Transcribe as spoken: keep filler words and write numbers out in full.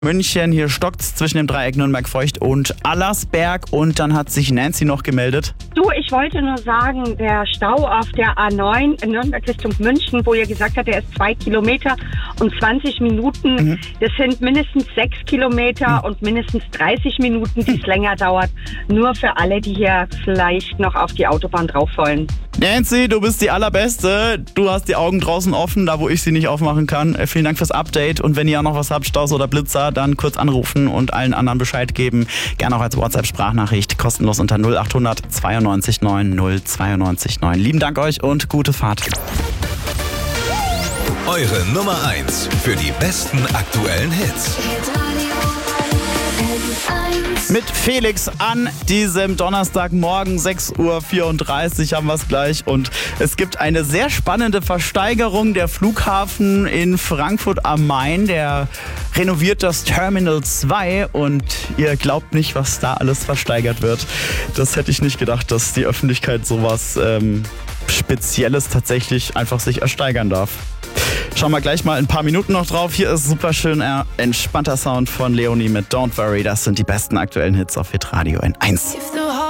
München, hier stockt's zwischen dem Dreieck Nürnberg-Feucht und Allersberg. Und dann hat sich Nancy noch gemeldet. Du, ich wollte nur sagen, der Stau auf der A neun in Nürnberg Richtung München, wo ihr gesagt habt, der ist zwei Kilometer und zwanzig Minuten. Mhm. Das sind mindestens sechs Kilometer mhm. und mindestens dreißig Minuten, die es länger dauert. Nur für alle, die hier vielleicht noch auf die Autobahn drauf wollen. Nancy, du bist die Allerbeste. Du hast die Augen draußen offen, da wo ich sie nicht aufmachen kann. Äh, vielen Dank fürs Update. Und wenn ihr auch noch was habt, Staus oder Blitzer, dann kurz anrufen und allen anderen Bescheid geben. Gerne auch als WhatsApp-Sprachnachricht, kostenlos unter null acht hundert zweiundneunzig neun null zweiundneunzig neun. Lieben Dank euch und gute Fahrt. Eure Nummer eins für die besten aktuellen Hits. Mit Felix an diesem Donnerstagmorgen, sechs Uhr vierunddreißig haben wir es gleich. Und es gibt eine sehr spannende Versteigerung. Der Flughafen in Frankfurt am Main, der renoviert das Terminal zwei. Und ihr glaubt nicht, was da alles versteigert wird. Das hätte ich nicht gedacht, dass die Öffentlichkeit sowas ähm, Spezielles tatsächlich einfach sich ersteigern darf. Schauen wir gleich mal ein paar Minuten noch drauf. Hier ist super schön entspannter Sound von Leonie mit Don't Worry. Das sind die besten aktuellen Hits auf Hitradio N eins.